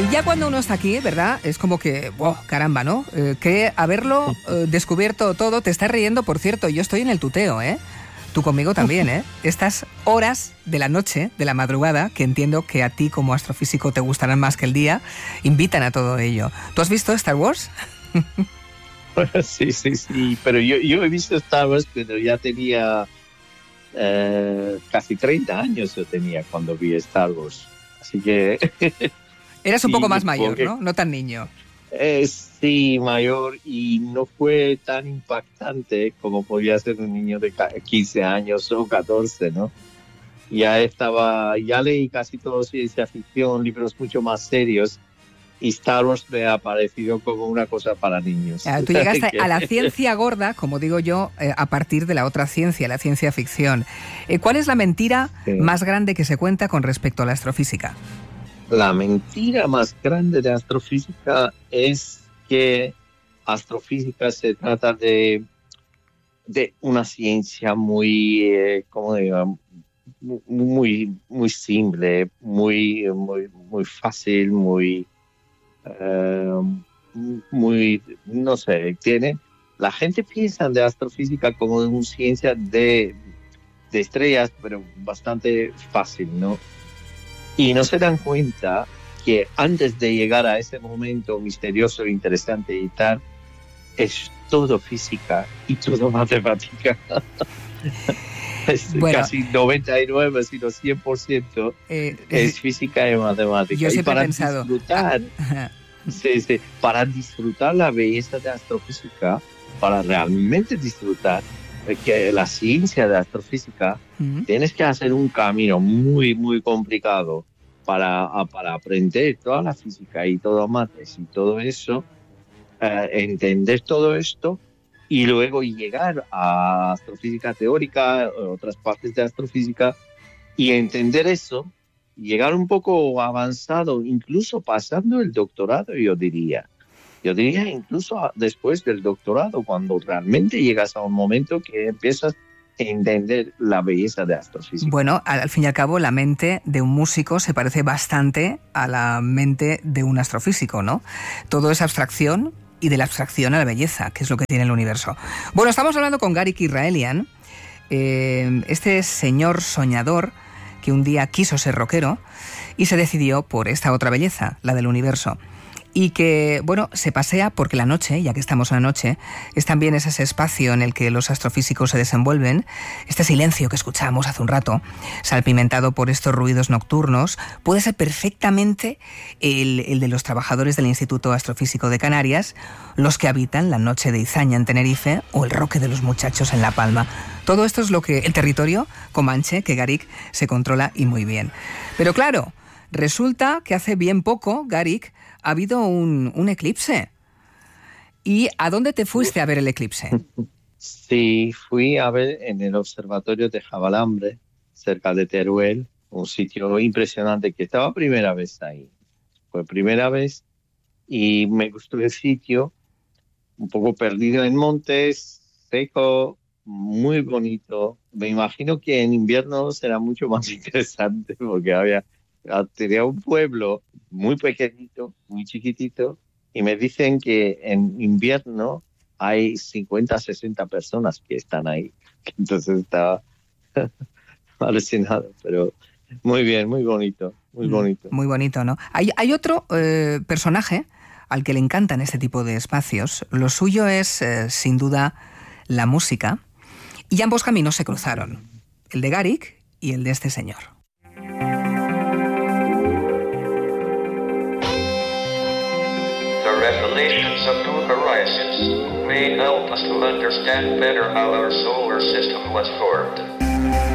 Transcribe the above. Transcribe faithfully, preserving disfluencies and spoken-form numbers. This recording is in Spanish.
Y ya cuando uno está aquí, ¿verdad? Es como que, wow, caramba, ¿no? Eh, que haberlo eh, descubierto todo, te estás riendo, por cierto, yo estoy en el tuteo, ¿eh? Tú conmigo también, ¿eh? Estas horas de la noche, de la madrugada, que entiendo que a ti como astrofísico te gustarán más que el día, invitan a todo ello. ¿Tú has visto Star Wars? Sí, sí, sí, pero yo, yo he visto Star Wars, pero ya tenía eh, casi treinta años yo tenía cuando vi Star Wars. Así que... Eras un sí, poco más mayor, porque, ¿no? No tan niño. Eh, sí, mayor, y no fue tan impactante como podía ser un niño de quince años o catorce, ¿no? Ya estaba, ya leí casi todo ciencia ficción, libros mucho más serios, y Star Wars me ha parecido como una cosa para niños. Claro, tú llegaste a la ciencia gorda, como digo yo, eh, a partir de la otra ciencia, la ciencia ficción. Eh, ¿Cuál es la mentira sí. más grande que se cuenta con respecto a la astrofísica? La mentira más grande de astrofísica es que astrofísica se trata de, de una ciencia muy, eh, ¿cómo digo? Muy, muy simple, muy, muy, muy fácil, muy, uh, muy, no sé, tiene. La gente piensa de astrofísica como una ciencia de, de estrellas, pero bastante fácil, ¿no? Y no se dan cuenta que antes de llegar a ese momento misterioso, interesante y tal, es todo física y todo matemática. Es bueno, casi noventa y nueve, sino cien por ciento eh, es física y matemática. Yo siempre y para he pensado... disfrutar, sí, sí, para disfrutar la belleza de astrofísica, para realmente disfrutar que la ciencia de astrofísica, uh-huh. tienes que hacer un camino muy, muy complicado para, para aprender toda la física y todo mates y todo eso, uh, entender todo esto y luego llegar a astrofísica teórica, otras partes de astrofísica y entender eso, llegar un poco avanzado, incluso pasando el doctorado, yo diría. Yo diría incluso después del doctorado, cuando realmente llegas a un momento que empiezas a entender la belleza de astrofísica. Bueno, al, al fin y al cabo, la mente de un músico se parece bastante a la mente de un astrofísico, ¿no? Todo es abstracción y de la abstracción a la belleza, que es lo que tiene el universo. Bueno, estamos hablando con Garik Israelian, eh, este señor soñador que un día quiso ser rockero y se decidió por esta otra belleza, la del universo. Y que, bueno, se pasea porque la noche, ya que estamos en la noche, es también ese espacio en el que los astrofísicos se desenvuelven, este silencio que escuchamos hace un rato, salpimentado por estos ruidos nocturnos, puede ser perfectamente el, el de los trabajadores del Instituto Astrofísico de Canarias, los que habitan la noche de Izaña en Tenerife o el Roque de los Muchachos en La Palma. Todo esto es lo que el territorio comanche, que Garik se controla y muy bien. Pero claro, resulta que hace bien poco, Garik, ha habido un, un eclipse. ¿Y a dónde te fuiste a ver el eclipse? Sí, fui a ver en el observatorio de Javalambre, cerca de Teruel, un sitio impresionante que estaba primera vez ahí. Fue primera vez y me gustó el sitio, un poco perdido en montes, seco, muy bonito. Me imagino que en invierno será mucho más interesante porque había... tenía un pueblo muy pequeñito, muy chiquitito, y me dicen que en invierno hay cincuenta, sesenta personas que están ahí. Entonces estaba alucinado, pero muy bien, muy bonito, muy bonito. Muy bonito, ¿no? Hay, hay otro eh, personaje al que le encantan este tipo de espacios. Lo suyo es, eh, sin duda, la música, y ambos caminos se cruzaron, el de Garik y el de este señor. Revelations of new horizons may help us to understand better how our solar system was formed.